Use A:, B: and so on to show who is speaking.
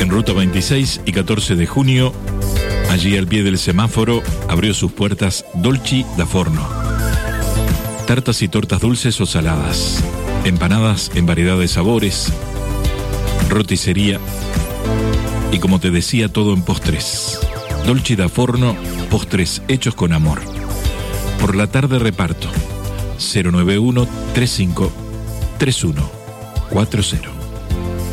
A: Ruta 26 y 14 de junio, allí al pie del semáforo, abrió sus puertas Dolci da Forno. Tartas y tortas dulces o saladas, empanadas en variedad de sabores, roticería y, como te decía, todo en postres. Dolci da Forno, postres hechos con amor. Por la tarde reparto 091 35 31 40.